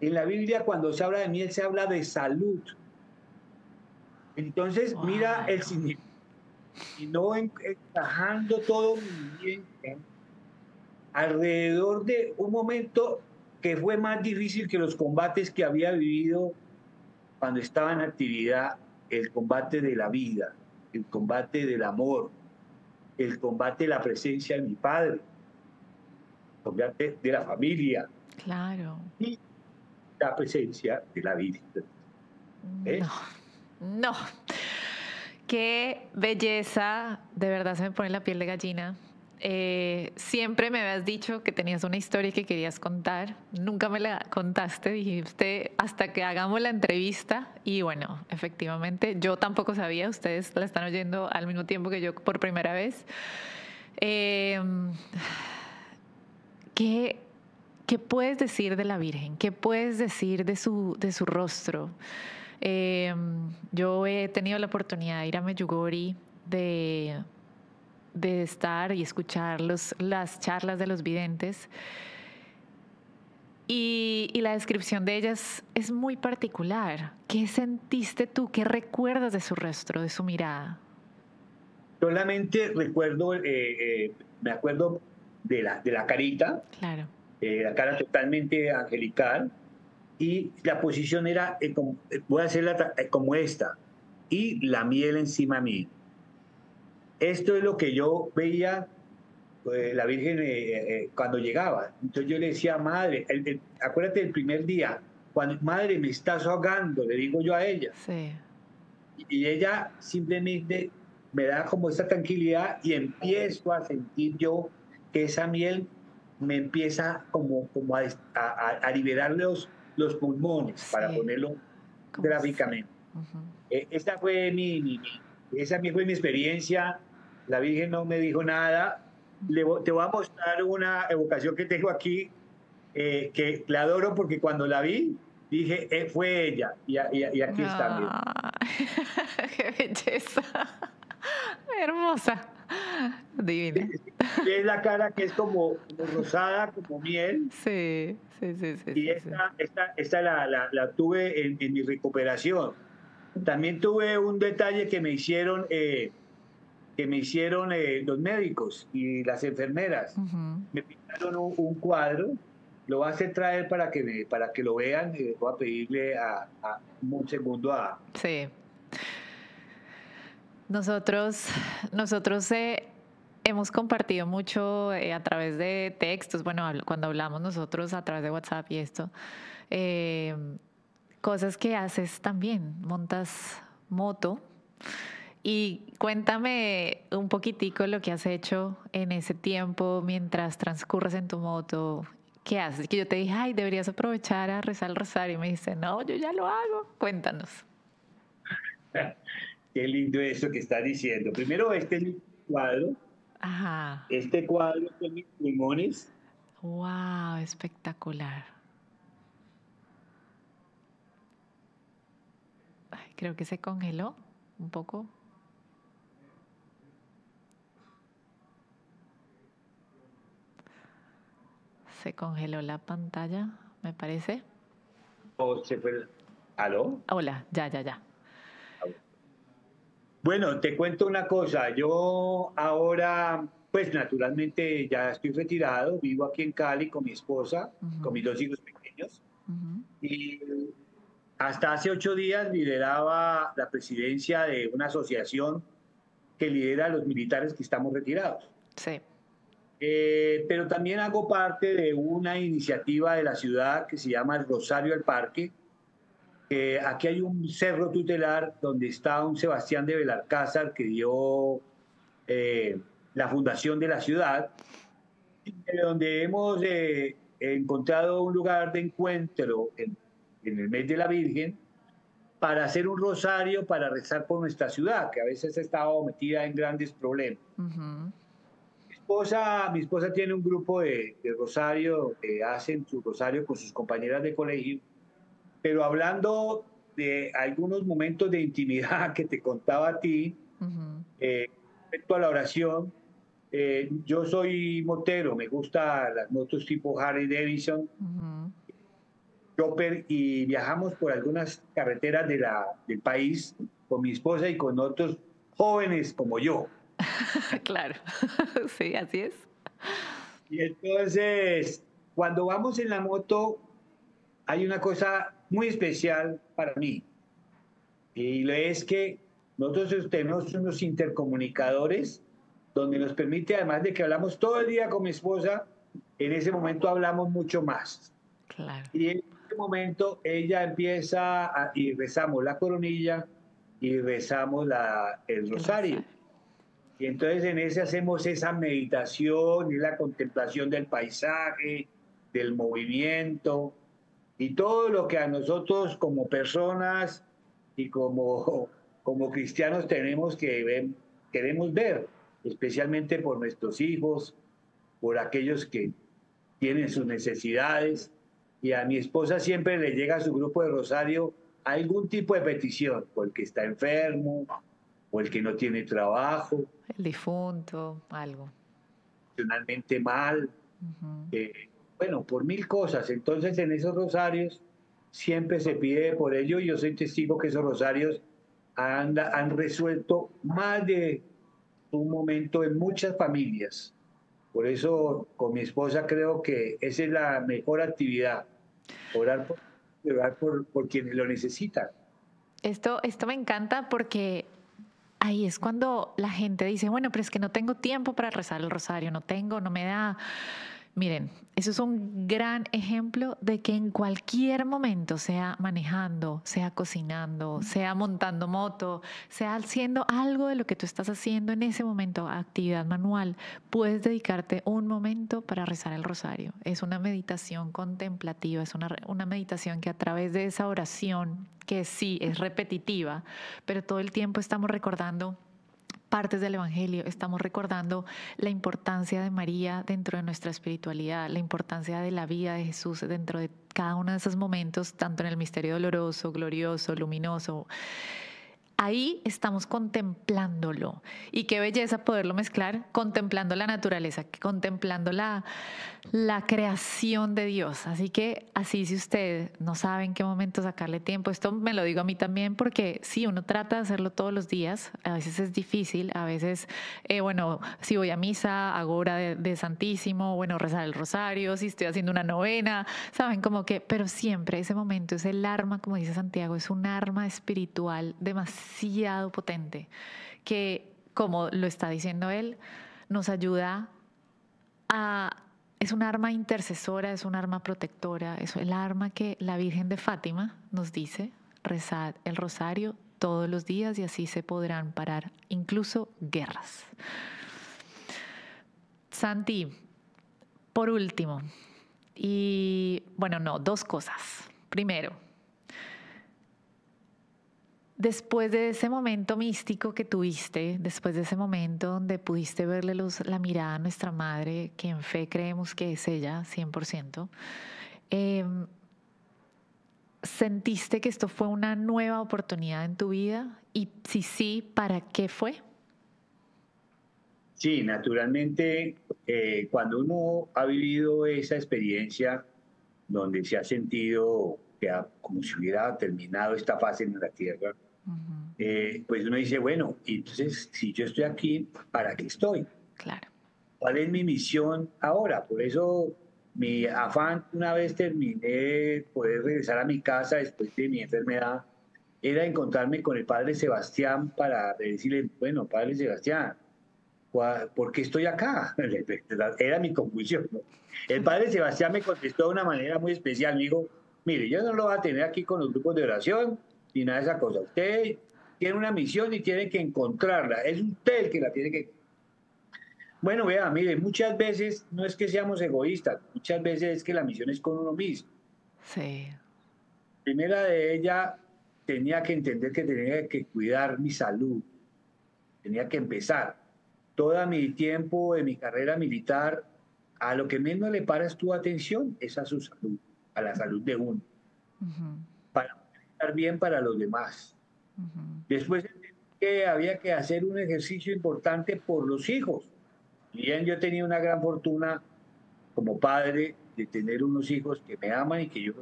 En la Biblia, cuando se habla de miel, se habla de salud. Entonces, mira el Wow. significado. Y no encajando todo muy bien alrededor de un momento que fue más difícil que los combates que había vivido cuando estaba en actividad, el combate de la vida, el combate del amor, el combate de la presencia de mi padre, el combate de la familia Claro. y la presencia de la Virgen. No, ¿Ves? no. Qué belleza, de verdad se me pone la piel de gallina. Siempre me habías dicho que tenías una historia que querías contar, nunca me la contaste, dijiste hasta que hagamos la entrevista y bueno, efectivamente, yo tampoco sabía, ustedes la están oyendo al mismo tiempo que yo por primera vez. Eh, ¿qué, ¿Qué puedes decir de la Virgen? ¿Qué puedes decir de su rostro? Eh, yo he tenido la oportunidad de ir a Medjugorje, de estar y escuchar las charlas de los videntes y la descripción de ellas es muy particular. ¿Qué sentiste tú? ¿Qué recuerdas de su rostro, de su mirada? Solamente recuerdo, me acuerdo de la carita, Claro. la cara totalmente angelical, y la posición era, voy a hacerla como esta, y la miel encima mío. Esto es lo que yo veía la Virgen cuando llegaba. Entonces yo le decía, madre, acuérdate del primer día, cuando, madre, me estás ahogando, le digo yo a ella. Sí. Y ella simplemente me da como esa tranquilidad y empiezo a sentir yo que esa miel me empieza como a liberar los pulmones, para Sí. ponerlo Como sí. gráficamente. Ujú. Esta fue esa fue mi experiencia. La Virgen no me dijo nada. Te voy a mostrar una evocación que tengo aquí, que la adoro porque cuando la vi, dije, fue ella. Y aquí está, mira. Ah, qué belleza. Hermosa. Divina. Es la cara que es como rosada, como miel. Sí, sí, sí, sí, Y sí, sí. esta la tuve en mi recuperación. También tuve un detalle que me hicieron los médicos y las enfermeras. Ujú. Me pintaron un cuadro, lo voy a hacer traer para que lo vean. Voy a pedirle un segundo a... Sí. Nosotros, nosotros hemos compartido mucho a través de textos, bueno, cuando hablamos nosotros a través de WhatsApp y esto, eh, cosas que haces también, montas moto y cuéntame un poquitico lo que has hecho en ese tiempo mientras transcurres en tu moto. ¿Qué haces? Que yo te dije, ay, deberías aprovechar a rezar el rosario y me dice, no, yo ya lo hago. Cuéntanos. Qué lindo eso que está diciendo. Primero, este es mi cuadro. Ajá. Este cuadro son mis pulmones. Wow, espectacular. Ay, creo que se congeló un poco. Se congeló la pantalla, me parece. O se fue. ¿Aló? Hola, ya, ya, ya. Bueno, te cuento una cosa. Yo ahora, pues naturalmente ya estoy retirado, vivo aquí en Cali con mi esposa, Ujú, con mis dos hijos pequeños, ujú. y hasta hace 8 días lideraba la presidencia de una asociación que lidera a los militares que estamos retirados. Sí. Pero también hago parte de una iniciativa de la ciudad que se llama el Rosario al Parque. Aquí hay un cerro tutelar donde está un Sebastián de Belalcázar que dio la fundación de la ciudad, donde hemos encontrado un lugar de encuentro en el mes de la Virgen para hacer un rosario, para rezar por nuestra ciudad, que a veces ha estado metida en grandes problemas. Ujú. Mi esposa tiene un grupo de rosario, hacen su rosario con sus compañeras de colegio, pero hablando de algunos momentos de intimidad que te contaba a ti, Ujú. respecto a la oración, yo soy motero, me gusta las motos tipo Harley Davidson, Ujú. chopper y viajamos por algunas carreteras del país con mi esposa y con otros jóvenes como yo. Claro, sí, así es. Y entonces, cuando vamos en la moto, hay una cosa muy especial para mí, y lo es que nosotros tenemos unos intercomunicadores donde nos permite, además de que hablamos todo el día con mi esposa, en ese momento hablamos mucho más. Claro. Y en ese momento ella empieza y rezamos la coronilla y rezamos el El rosario. rosario. Y entonces en ese hacemos esa meditación y la contemplación del paisaje, del movimiento y todo lo que a nosotros como personas y como cristianos tenemos queremos ver, especialmente por nuestros hijos, por aquellos que tienen sus necesidades. Y a mi esposa siempre le llega a su grupo de rosario algún tipo de petición, o el que está enfermo, o el que no tiene trabajo, El difunto, algo. emocionalmente mal, Ujú. eh, bueno, por mil cosas. Entonces en esos rosarios siempre se pide por ello y yo soy testigo que esos rosarios han resuelto más de un momento en muchas familias. Por eso con mi esposa creo que esa es la mejor actividad, orar por quienes lo necesitan. Esto me encanta porque ahí es cuando la gente dice, bueno, pero es que no tengo tiempo para rezar el rosario, no me da. Miren, eso es un gran ejemplo de que en cualquier momento, sea manejando, sea cocinando, sea montando moto, sea haciendo algo de lo que tú estás haciendo en ese momento, actividad manual, puedes dedicarte un momento para rezar el rosario. Es una meditación contemplativa, es una meditación que a través de esa oración, que sí es repetitiva, pero todo el tiempo estamos recordando partes del Evangelio, estamos recordando la importancia de María dentro de nuestra espiritualidad, la importancia de la vida de Jesús dentro de cada uno de esos momentos, tanto en el misterio doloroso, glorioso, luminoso. Ahí estamos contemplándolo. Y qué belleza poderlo mezclar contemplando la naturaleza, contemplando la creación de Dios. Así que así si usted no sabe en qué momento sacarle tiempo, esto me lo digo a mí también porque sí, uno trata de hacerlo todos los días, a veces es difícil, a veces, bueno, si voy a misa, hago hora de Santísimo, bueno, rezar el rosario, si estoy haciendo una novena, saben como que, pero siempre ese momento es el arma, como dice Santiago, es un arma espiritual demasiado potente que, como lo está diciendo él, nos ayuda a es un arma intercesora, es un arma protectora, es el arma que la Virgen de Fátima nos dice, rezad el rosario todos los días y así se podrán parar incluso guerras. Santi, por último, y bueno, no, dos cosas. Primero, después de ese momento místico que tuviste, después de ese momento donde pudiste verle la mirada a nuestra madre, que en fe creemos que es ella, 100%, eh, ¿sentiste que esto fue una nueva oportunidad en tu vida? Y si sí, ¿para qué fue? Sí, naturalmente, cuando uno ha vivido esa experiencia donde se ha sentido como si hubiera terminado esta fase en la Tierra, Ujú. pues uno dice, bueno, entonces si yo estoy aquí, ¿para qué estoy? Claro. ¿Cuál es mi misión ahora? Por eso mi afán, una vez terminé poder regresar a mi casa después de mi enfermedad, era encontrarme con el padre Sebastián para decirle, bueno, padre Sebastián, ¿por qué estoy acá? Era mi conclusión, ¿no? El padre Sebastián me contestó de una manera muy especial. Me dijo, mire, yo no lo voy a tener aquí con los grupos de oración ni nada de esa cosa. Usted tiene una misión y tiene que encontrarla. Es usted el que la tiene que... Bueno, vea, mire, muchas veces no es que seamos egoístas, muchas veces es que la misión es con uno mismo. Sí, Primera de ella, tenía que entender que tenía que cuidar mi salud, tenía que empezar. Todo mi tiempo de mi carrera militar, a lo que menos le paras tu atención es a su salud, a la salud de uno, ujú, para estar bien para los demás. ujú. Después entendí que había que hacer un ejercicio importante por los hijos. Bien, yo tenía una gran fortuna como padre de tener unos hijos que me aman y que yo